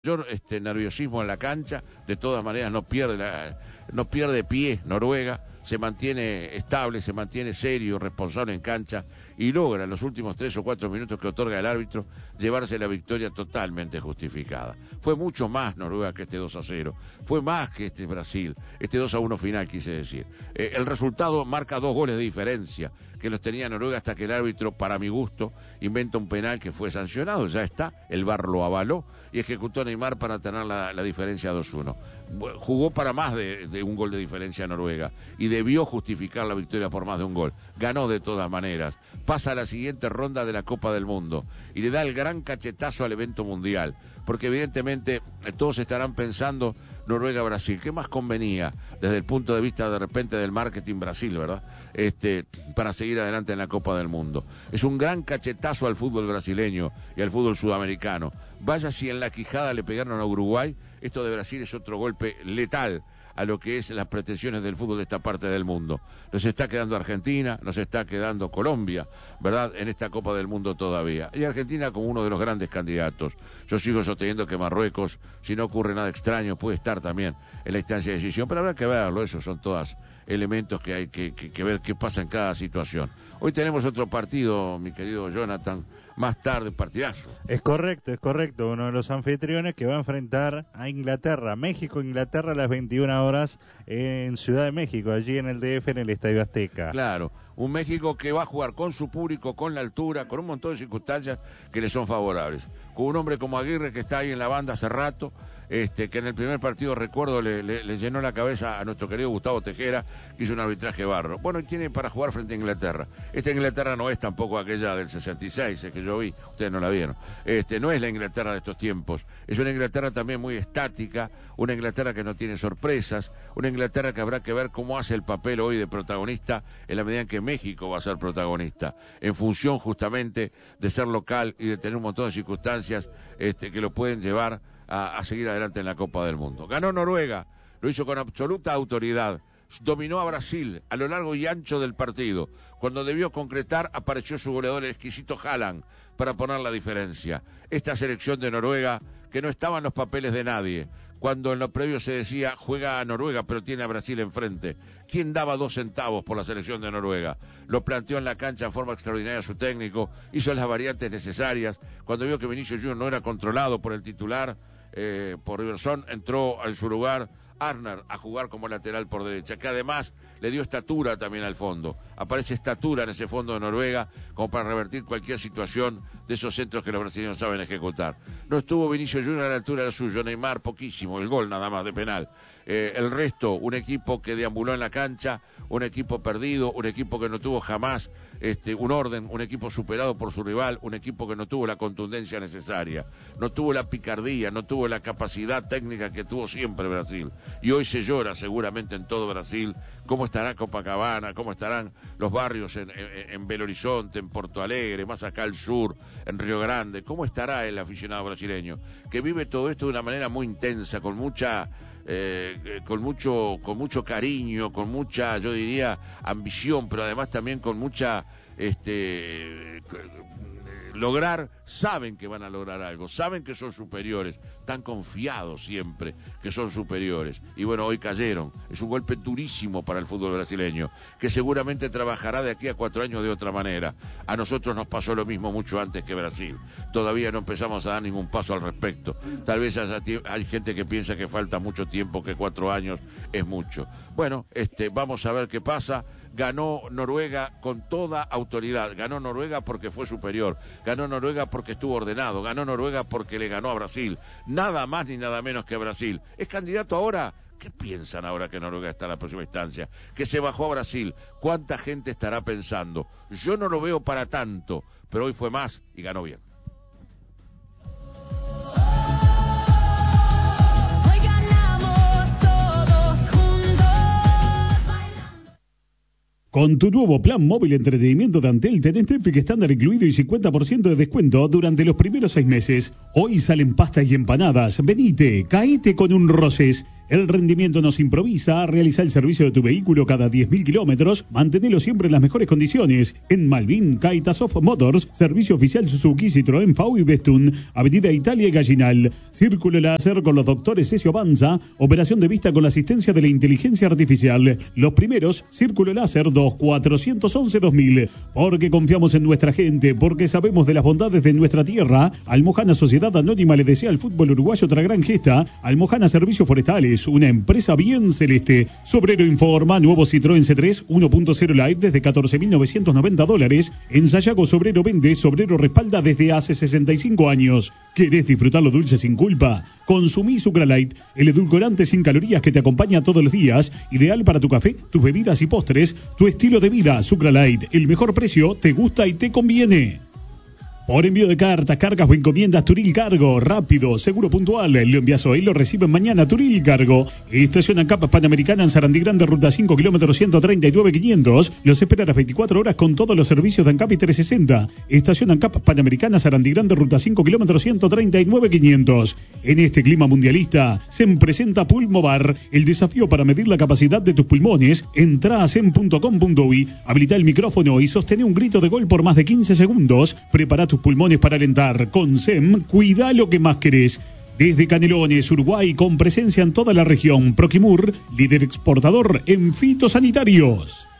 mayor nerviosismo en la cancha, de todas maneras no pierde pie Noruega, se mantiene estable, se mantiene serio, responsable en cancha y logra en los últimos 3 o 4 minutos que otorga el árbitro llevarse la victoria totalmente justificada. Fue mucho más Noruega que este 2-0, fue más que este Brasil, este 2-1 final quise decir. El resultado marca 2 goles de diferencia que los tenía Noruega hasta que el árbitro, para mi gusto, inventa un penal que fue sancionado, ya está, el VAR lo avaló y ejecutó a Neymar para tener la diferencia 2-1. Jugó para más de un gol de diferencia Noruega y debió justificar la victoria por más de un gol. Ganó de todas maneras, pasa a la siguiente ronda de la Copa del Mundo y le da el gran cachetazo al evento mundial, porque evidentemente todos estarán pensando Noruega-Brasil, ¿qué más convenía desde el punto de vista de repente del marketing Brasil, verdad? Para seguir adelante en la Copa del Mundo. Es un gran cachetazo al fútbol brasileño y al fútbol sudamericano. Vaya si en la quijada le pegaron a Uruguay, esto de Brasil es otro golpe letal a lo que es las pretensiones del fútbol de esta parte del mundo. Nos está quedando Argentina, nos está quedando Colombia, ¿verdad?, en esta Copa del Mundo todavía. Y Argentina como uno de los grandes candidatos. Yo sigo sosteniendo que Marruecos, si no ocurre nada extraño, puede estar también en la instancia de decisión, pero habrá que verlo, esos son todos elementos que hay que ver qué pasa en cada situación. Hoy tenemos otro partido, mi querido Jonathan, más tarde, partidazo. Es correcto, uno de los anfitriones que va a enfrentar a Inglaterra, México-Inglaterra a las 21 horas en Ciudad de México, allí en el DF, en el Estadio Azteca. Claro, un México que va a jugar con su público, con la altura, con un montón de circunstancias que le son favorables. Con un hombre como Aguirre que está ahí en la banda hace rato, que en el primer partido, recuerdo, le llenó la cabeza a nuestro querido Gustavo Tejera, que hizo un arbitraje barro. Bueno, y tiene para jugar frente a Inglaterra. Esta Inglaterra no es tampoco aquella del 66, que yo vi, ustedes no la vieron. No es la Inglaterra de estos tiempos. Es una Inglaterra también muy estática, una Inglaterra que no tiene sorpresas, una Inglaterra que habrá que ver cómo hace el papel hoy de protagonista en la medida en que México va a ser protagonista, en función justamente de ser local y de tener un montón de circunstancias que lo pueden llevar a seguir adelante en la Copa del Mundo. Ganó Noruega, lo hizo con absoluta autoridad, dominó a Brasil a lo largo y ancho del partido. Cuando debió concretar, apareció su goleador, el exquisito Haaland, para poner la diferencia. Esta selección de Noruega, que no estaba en los papeles de nadie, cuando en lo previo se decía, juega a Noruega, pero tiene a Brasil enfrente. ¿Quién daba 2 centavos por la selección de Noruega? Lo planteó en la cancha en forma extraordinaria su técnico, hizo las variantes necesarias. Cuando vio que Vinicius Junior no era controlado por el titular, por Riversson, entró en su lugar Arner a jugar como lateral por derecha, que además le dio estatura también al fondo. Aparece estatura en ese fondo de Noruega como para revertir cualquier situación de esos centros que los brasileños saben ejecutar. No estuvo Vinicius Junior a la altura del suyo, Neymar poquísimo, el gol nada más de penal. El resto, un equipo que deambuló en la cancha, un equipo perdido, un equipo que no tuvo jamás un orden, un equipo superado por su rival, un equipo que no tuvo la contundencia necesaria, no tuvo la picardía, no tuvo la capacidad técnica que tuvo siempre Brasil. Y hoy se llora seguramente en todo Brasil cómo estará Copacabana, cómo estarán los barrios en Belo Horizonte, en Porto Alegre, más acá al sur, en Río Grande, cómo estará el aficionado brasileño, que vive todo esto de una manera muy intensa, con mucho cariño, con mucha, yo diría, ambición, pero además también con mucha lograr, saben que van a lograr algo, saben que son superiores, tan confiados siempre que son superiores. Y bueno, hoy cayeron. Es un golpe durísimo para el fútbol brasileño, que seguramente trabajará de aquí a 4 años de otra manera. A nosotros nos pasó lo mismo mucho antes que Brasil. Todavía no empezamos a dar ningún paso al respecto. Tal vez hay gente que piensa que falta mucho tiempo, que 4 años es mucho. Bueno, vamos a ver qué pasa. Ganó Noruega con toda autoridad, ganó Noruega porque fue superior, ganó Noruega porque estuvo ordenado, ganó Noruega porque le ganó a Brasil, nada más ni nada menos que Brasil. ¿Es candidato ahora? ¿Qué piensan ahora que Noruega está en la próxima instancia? Que se bajó a Brasil. ¿Cuánta gente estará pensando? Yo no lo veo para tanto, pero hoy fue más y ganó bien. Con tu nuevo plan móvil entretenimiento de Antel tenés Netflix estándar incluido y 50% de descuento durante los primeros 6 meses. Hoy salen pastas y empanadas. Venite, caíte con un Roses. El rendimiento nos improvisa. Realiza el servicio de tu vehículo cada 10.000 kilómetros. Manténelo siempre en las mejores condiciones. En Malvin, Kaitasov Motors, servicio oficial Suzuki, Citroën, FAU y Bestun, Avenida Italia y Gallinal. Círculo láser con los doctores Ezio Banza. Operación de vista con la asistencia de la inteligencia artificial. Los primeros, Círculo láser 2411-2000. Porque confiamos en nuestra gente, porque sabemos de las bondades de nuestra tierra. Almojana Sociedad Anónima le desea al fútbol uruguayo otra gran gesta. Almojana Servicios Forestales, una empresa bien celeste. Sobrero informa, nuevo Citroën C3 1.0 Live desde $14.990. En Sayago Sobrero vende, Sobrero respalda desde hace 65 años. ¿Querés disfrutar lo dulce sin culpa? Consumí Sucralite, el edulcorante sin calorías que te acompaña todos los días, ideal para tu café, tus bebidas y postres, tu estilo de vida. Sucralite, el mejor precio, te gusta y te conviene. Por envío de cartas, cargas o encomiendas, Turil Cargo, rápido, seguro, puntual. Lo envías hoy, lo reciben mañana. Turil Cargo. Estación ANCAP Panamericana en Sarandí Grande, ruta 5, kilómetros 139.500. Los espera a las 24 horas con todos los servicios de ANCAP y 360. Estación ANCAP Panamericana, Sarandí Grande, ruta 5, kilómetros 139.500. En este clima mundialista, se presenta Pulmovar, el desafío para medir la capacidad de tus pulmones. Entrá a sem.com.uy, habilita el micrófono y sostén un grito de gol por más de 15 segundos. Prepara tus pulmones para alentar. Con SEM, cuida lo que más querés. Desde Canelones, Uruguay, con presencia en toda la región. Proquimur, líder exportador en fitosanitarios.